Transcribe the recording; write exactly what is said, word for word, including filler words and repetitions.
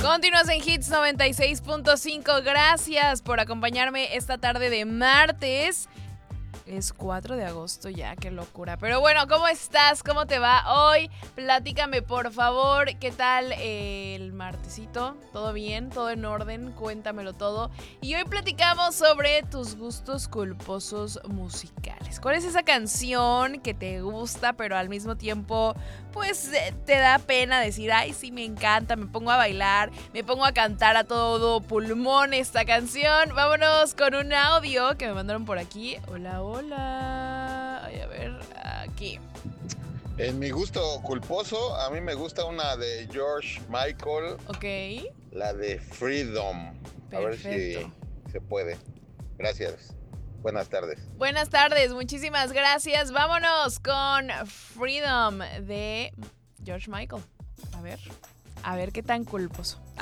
Continúas en Hits noventa y seis punto cinco. Gracias por acompañarme esta tarde de martes. Es cuatro de agosto ya, qué locura. Pero bueno, ¿cómo estás? ¿Cómo te va hoy? Platícame, por favor, ¿qué tal el martesito? ¿Todo bien? ¿Todo en orden? Cuéntamelo todo. Y hoy platicamos sobre tus gustos culposos musicales. ¿Cuál es esa canción que te gusta, pero al mismo tiempo, pues, te da pena decir, ay, sí, me encanta, me pongo a bailar, me pongo a cantar a todo pulmón esta canción? Vámonos con un audio que me mandaron por aquí. Hola, hola. Hola, ay, a ver, aquí. En mi gusto culposo, a mí me gusta una de George Michael. Ok. La de Freedom. Perfecto. A ver si se puede. Gracias. Buenas tardes. Buenas tardes, muchísimas gracias. Vámonos con Freedom de George Michael. A ver, a ver qué tan culposo.